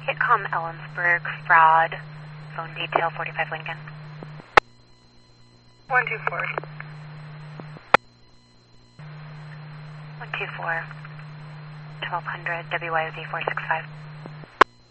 Hitcom Ellensburg, fraud, phone detail 45 Lincoln. 124. 124, 1200, WYOD 465.